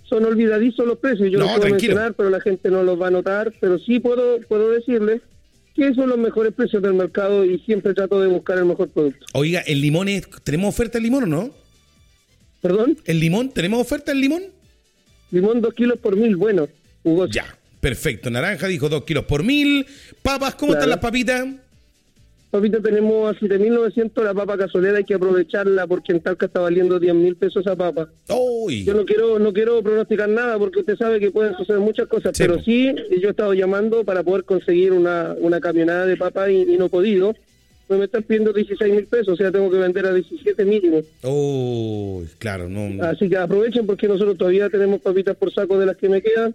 son olvidadizos los precios. Yo No, los puedo tranquilo. mencionar, pero la gente no los va a notar. Pero sí puedo decirles que son los mejores precios del mercado y siempre trato de buscar el mejor producto. Oiga, ¿el limón tenemos oferta el limón o no? ¿Perdón? ¿El limón? ¿Tenemos oferta el limón? Limón 2 kilos por 1000, bueno, jugoso. Ya, perfecto. Naranja dijo 2 kilos por 1000. Papas, ¿cómo Claro. están las papitas? Papita, tenemos a 7.900 la papa casolera, hay que aprovecharla porque en Talca está valiendo 10.000 pesos esa papa. Uy. Yo no quiero pronosticar nada porque usted sabe que pueden suceder muchas cosas, Sí, pero po. sí, yo he estado llamando para poder conseguir una camionada de papa y no he podido. Pues me están pidiendo 16.000 pesos, o sea, tengo que vender a 17 mínimo. Uy, claro, no. Así que aprovechen porque nosotros todavía tenemos papitas por saco de las que me quedan.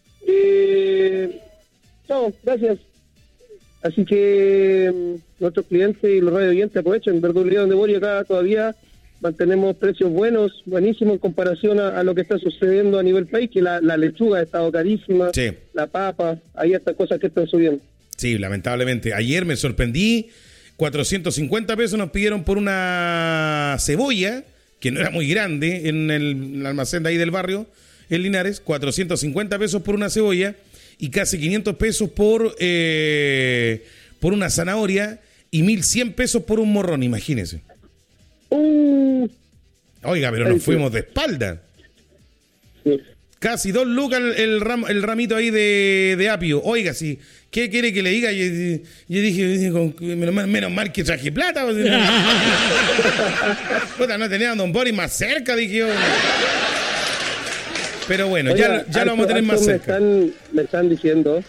No, gracias. Así que nuestros clientes y los radio oyentes aprovechen. Verdulería Donde Voy acá todavía mantenemos precios buenos, buenísimos en comparación a lo que está sucediendo a nivel país, que la lechuga ha estado carísima, Sí. la papa, hay estas cosas que están subiendo. Sí, lamentablemente. Ayer me sorprendí. 450 pesos nos pidieron por una cebolla, que no era muy grande, en el almacén de ahí del barrio, en Linares. 450 pesos por una cebolla y casi 500 pesos por una zanahoria y 1.100 pesos por un morrón, imagínese. Oiga, pero nos fuimos de espalda. Sí. Casi 2 lucas el ramito ahí de apio. Oiga, sí, ¿qué quiere que le diga? Yo dije, menos mal que traje plata. Puta, no tenía a Don Boris más cerca, dije yo. Pero bueno, Oiga, ya lo vamos a tener más cerca. Me están diciendo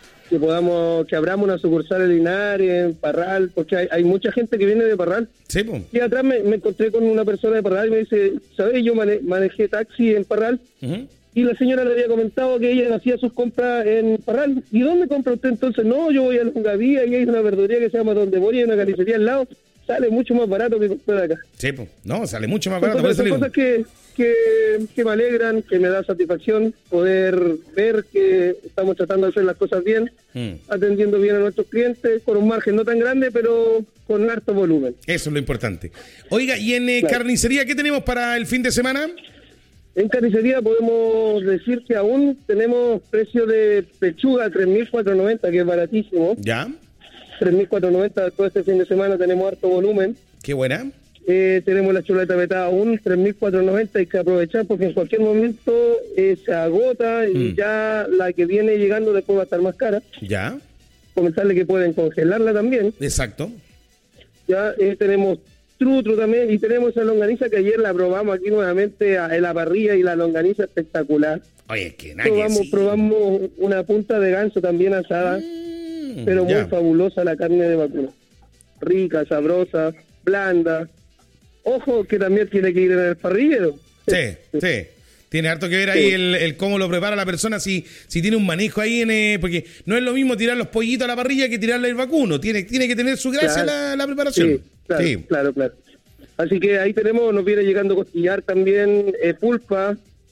que abramos una sucursal en Linares, en Parral, porque hay mucha gente que viene de Parral. Sí, pues. Y atrás me encontré con una persona de Parral y me dice, ¿sabes? Yo manejé taxi en Parral. Y la señora le había comentado que ella hacía sus compras en Parral. ¿Y dónde compra usted entonces? No, yo voy a Longaví, y hay una verduría que se llama Donde Voy, y hay una carnicería al lado. Sale mucho más barato que comprar acá. Sí, pues. No, sale mucho más Son barato. cosas, son cosas que me alegran, que me da satisfacción poder ver que estamos tratando de hacer las cosas bien, atendiendo bien a nuestros clientes, con un margen no tan grande, pero con harto volumen. Eso es lo importante. Oiga, y en Claro. carnicería, ¿qué tenemos para el fin de semana? En carnicería podemos decir que aún tenemos precio de pechuga 3.490, que es baratísimo. Ya. 3.490 todo este fin de semana, tenemos harto volumen. Qué buena. Tenemos la chuleta vetada aún, 3.490, hay que aprovechar porque en cualquier momento se agota y ya la que viene llegando después va a estar más cara. Ya. Comentarle que pueden congelarla también. Exacto. Ya tenemos trutro también y tenemos esa longaniza que ayer la probamos aquí nuevamente en la parrilla y la longaniza espectacular. Oye, que nadie Probamos una punta de ganso también asada, pero muy fabulosa la carne de vacuno. Rica, sabrosa, blanda. Ojo que también tiene que ir en el parrillero. Sí. Tiene harto que ver ahí el cómo lo prepara la persona, si tiene un manejo ahí, porque no es lo mismo tirar los pollitos a la parrilla que tirarle el vacuno. Tiene que tener su gracia la preparación. Sí, claro. Así que ahí nos viene llegando costillar también, pulpa.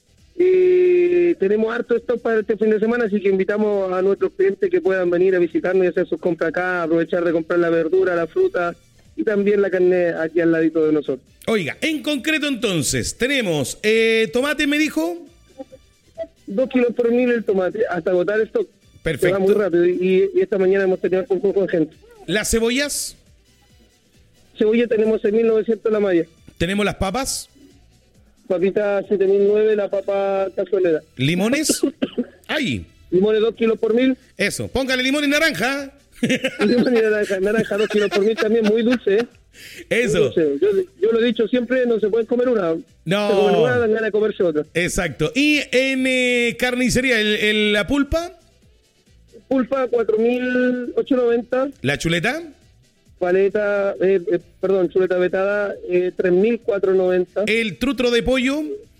Tenemos harto stock para este fin de semana, así que invitamos a nuestros clientes que puedan venir a visitarnos y hacer sus compras acá, aprovechar de comprar la verdura, la fruta y también la carne aquí al ladito de nosotros. Oiga, en concreto entonces, tenemos tomate, me dijo. 2 kilos por 1.000 el tomate, hasta agotar esto. Perfecto. Va muy rápido y esta mañana hemos tenido un poco de gente. Las cebollas. Cebolla tenemos 6.900 la malla. Tenemos las papas. Papita 7.009 la papa cazuelera. Limones. Ahí. Limones 2 kilos por 1.000. Eso. Póngale limón y naranja. Limón y naranja 2 kilos por 1.000 también, muy dulce. Eso. Muy dulce. Yo lo he dicho siempre, no se pueden comer una. No. Se comen una, dan ganas de comerse otra. Exacto. Y en carnicería, la pulpa. Pulpa 4.890. La chuleta. Paleta, chuleta vetada 3.490. El trutro de pollo.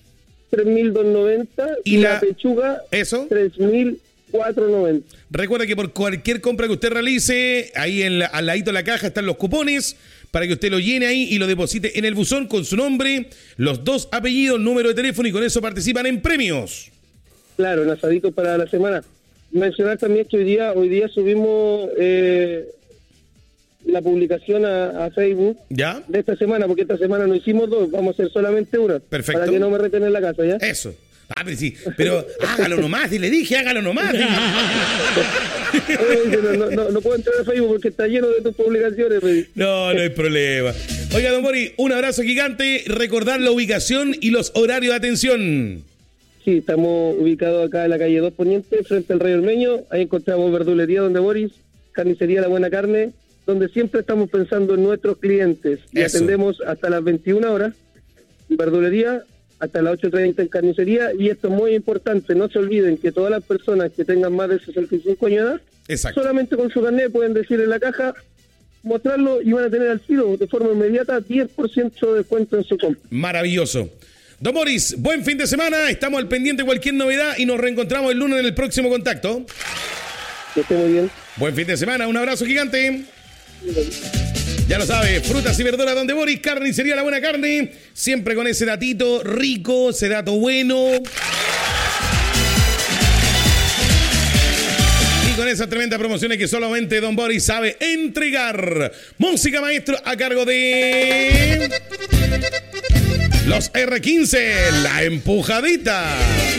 3.290. Y la pechuga. Eso. 3.490. Recuerda que por cualquier compra que usted realice, ahí al ladito de la caja están los cupones para que usted lo llene ahí y lo deposite en el buzón con su nombre, los 2 apellidos, número de teléfono y con eso participan en premios. Claro, en asadito para la semana. Mencionar también que hoy día subimos la publicación a Facebook ¿Ya? de esta semana, porque esta semana no hicimos 2, vamos a hacer solamente una. Perfecto. Para que no me reten en la casa, ¿ya? Eso. Ah, pero hágalo nomás, y le dije, hágalo nomás. No puedo entrar a Facebook porque está lleno de tus publicaciones. No hay problema. Oiga, don Boris, un abrazo gigante. Recordar la ubicación y los horarios de atención. Sí, estamos ubicados acá en la calle 2 Poniente, frente al Rey Ormeño. Ahí encontramos verdulería donde Boris, carnicería La Buena Carne, donde siempre estamos pensando en nuestros clientes. Y atendemos hasta las 21 horas en verdulería, hasta las 8:30 en carnicería. Y esto es muy importante, no se olviden que todas las personas que tengan más de 65 años de edad, solamente con su carnet pueden decir en la caja, mostrarlo y van a tener al tiro de forma inmediata 10% de descuento en su compra. Maravilloso. Don Boris, buen fin de semana, estamos al pendiente de cualquier novedad y nos reencontramos el lunes en el próximo contacto. Que esté muy bien. Buen fin de semana, un abrazo gigante. Ya lo sabe, frutas y verduras donde Boris, carnicería La Buena Carne, siempre con ese datito rico, ese dato bueno. Y con esas tremendas promociones que solamente Don Boris sabe entregar. Música, maestro, a cargo de... Los R15, la empujadita.